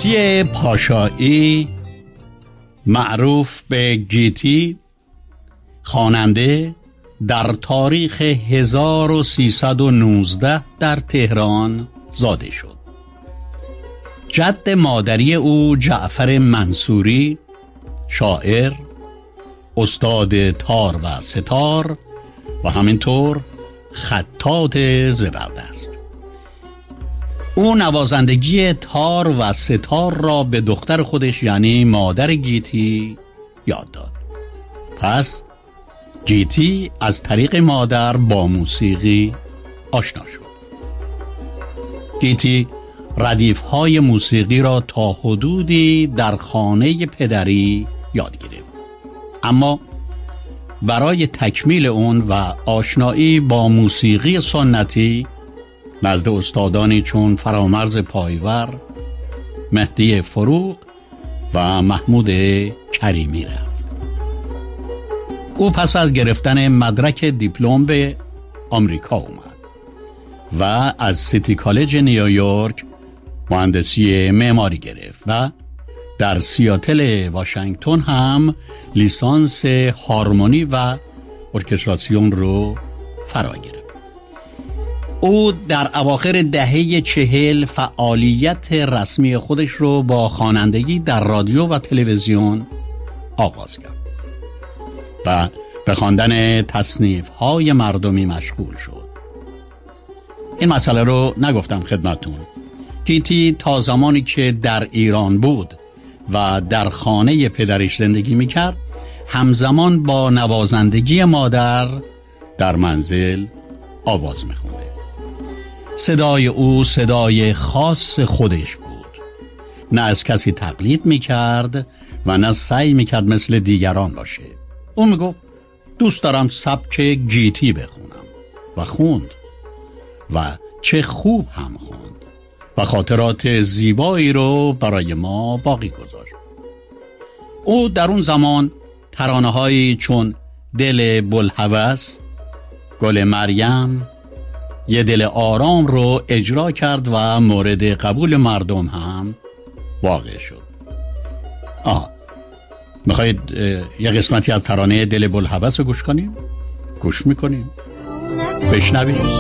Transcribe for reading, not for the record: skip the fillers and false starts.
گیتی پاشایی معروف به گیتی خواننده در تاریخ 1319 در تهران زاده شد. جد مادری او جعفر منصوری شاعر، استاد تار و ستار و همینطور خطاط زبردست. او نوازندگی تار و ستار را به دختر خودش یعنی مادر گیتی یاد داد. پس گیتی از طریق مادر با موسیقی آشنا شد. گیتی ردیف‌های موسیقی را تا حدودی در خانه پدری یاد گرفت، اما برای تکمیل اون و آشنایی با موسیقی سنتی نزد استادانی چون فرامرز پایور، مهدی فروغ و محمود کریمی رفت. او پس از گرفتن مدرک دیپلم به آمریکا اومد و از سیتی کالج نیویورک مهندسی معماری گرفت و در سیاتل واشنگتن هم لیسانس هارمونی و ارکستراسیون رو فرا گرفت. او در اواخر دهه 40 فعالیت رسمی خودش رو با خوانندگی در رادیو و تلویزیون آغاز کرد و به خواندن تصنیف‌های مردمی مشغول شد. این مسئله رو نگفتم خدمتون. گیتی تا زمانی که در ایران بود و در خانه پدرش زندگی میکرد همزمان با نوازندگی مادر در منزل آواز میخونده. صدای او صدای خاص خودش بود، نه از کسی تقلید میکرد و نه سعی میکرد مثل دیگران باشه. او میگفت دوست دارم سبک گیتی بخونم و خوند و چه خوب هم خوند و خاطرات زیبایی رو برای ما باقی گذاشت. او در اون زمان ترانه‌هایی چون دل بوالهوس، گل مریم، یه دل آرام رو اجرا کرد و مورد قبول مردم هم واقع شد. میخواید یه قسمتی از ترانه دل بوالهوس رو گوش کنیم؟ گوش میکنیم؟ بشنویم.